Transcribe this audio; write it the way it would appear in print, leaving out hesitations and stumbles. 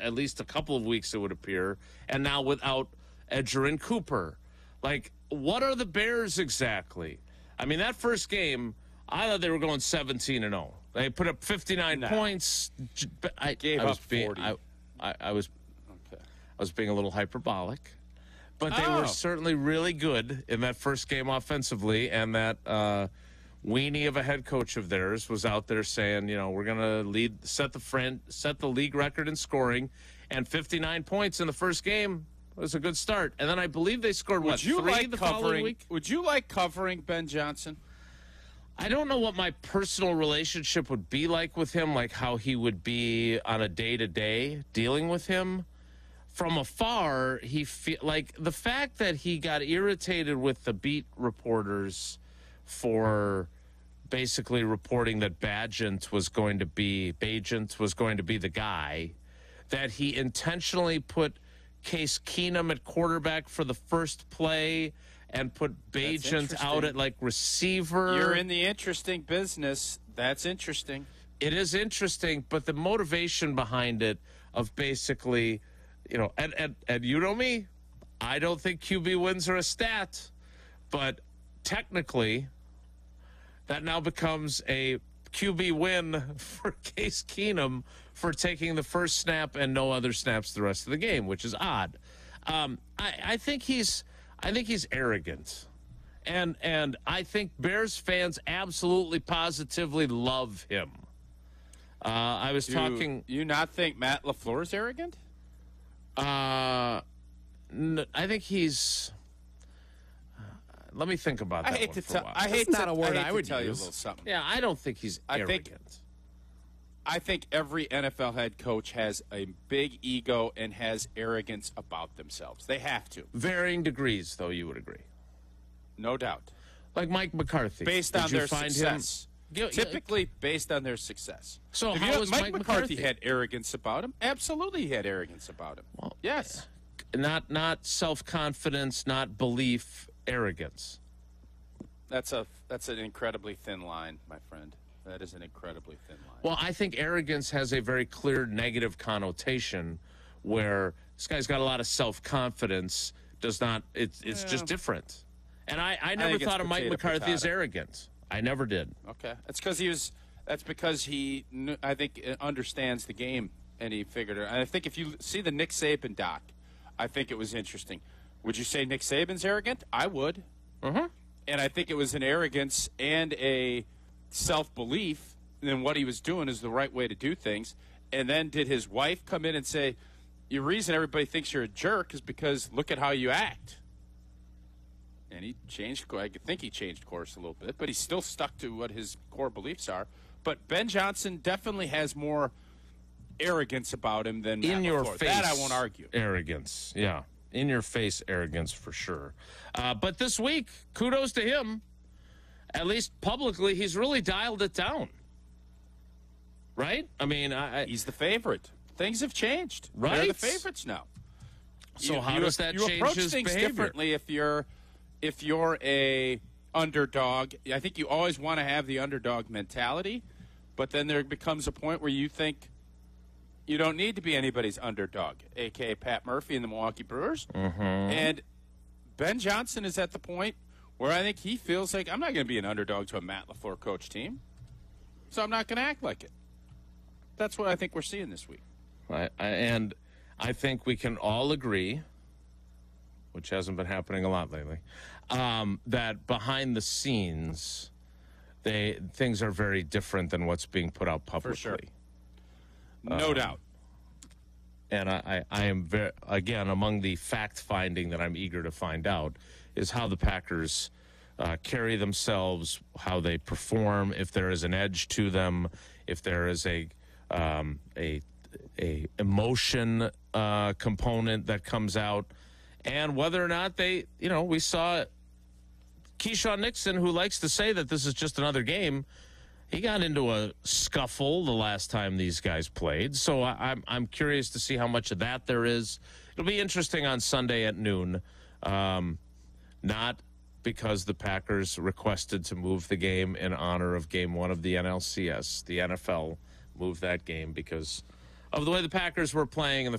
at least a couple of weeks, it would appear, and now without Edger and Cooper. Like, what are the Bears exactly? I mean, that first game, I thought they were going 17-0. They put up 59 points. I was 40. I was being a little hyperbolic. But they were certainly really good in that first game offensively, and that weenie of a head coach of theirs was out there saying, we're going to set the league record in scoring, and 59 points in the first game was a good start. And then I believe they scored, three the following week? Would you like covering Ben Johnson? I don't know what my personal relationship would be like with him, like how he would be on a day-to-day dealing with him. From afar, like the fact that he got irritated with the beat reporters for basically reporting that Bagent was going to be the guy, that he intentionally put Case Keenum at quarterback for the first play and put Bagent out at like receiver. You're in the interesting business. That's interesting. It is interesting, but the motivation behind it of basically, and you know me, I don't think QB wins are a stat, but technically that now becomes a QB win for Case Keenum for taking the first snap and no other snaps the rest of the game, which is odd. I think he's arrogant. And I think Bears fans absolutely positively love him. I was talking. You not think Matt LaFleur is arrogant? I think he's. Let me think about that. I hate not a word I would tell you a use. little something. Yeah, I don't think he's arrogant. I think every NFL head coach has a big ego and has arrogance about themselves. They have to. Varying degrees, though, you would agree. No doubt. Like Mike McCarthy. Based on their success. Typically based on their success. So how was Mike McCarthy had arrogance about him? Absolutely he had arrogance about him. Well, yes. Not self-confidence, not belief, arrogance. That's an incredibly thin line, my friend. That is an incredibly thin line. Well, I think arrogance has a very clear negative connotation where this guy's got a lot of self-confidence, it's just different. And I never thought of Mike McCarthy as arrogant. I never did. Okay. That's because he I think understands the game and he figured it. And I think if you see the Nick Saban doc, I think it was interesting. Would you say Nick Saban's arrogant? I would. Mm-hmm. And I think it was an arrogance and a self-belief in what he was doing is the right way to do things. And then did his wife come in and say, the reason everybody thinks you're a jerk is because look at how you act. And he changed, I think he changed course a little bit, but he still stuck to what his core beliefs are. But Ben Johnson definitely has more arrogance about him than Matt LaFleur. That I won't argue. Arrogance, yeah. In-your-face arrogance for sure. But this week, kudos to him. At least publicly, he's really dialed it down. Right? I mean, he's the favorite. Things have changed. Right? They're the favorites now. So how does that change his behavior? You approach things differently if you're a underdog. I think you always want to have the underdog mentality, but then there becomes a point where you think you don't need to be anybody's underdog, a.k.a. Pat Murphy and the Milwaukee Brewers. Mm-hmm. And Ben Johnson is at the point where I think he feels like I'm not going to be an underdog to a Matt LaFleur coach team, so I'm not going to act like it. That's what I think we're seeing this week. And I think we can all agree, which hasn't been happening a lot lately, that behind the scenes, things are very different than what's being put out publicly. For sure. No doubt. And I am very, again, among the fact-finding that I'm eager to find out is how the Packers carry themselves, how they perform, if there is an edge to them, if there is a emotion component that comes out, and whether or not we saw Keyshawn Nixon, who likes to say that this is just another game. He got into a scuffle the last time these guys played, so I'm curious to see how much of that there is. It'll be interesting on Sunday at noon, not because the Packers requested to move the game in honor of Game 1 of the NLCS. The NFL moved that game because of the way the Packers were playing and the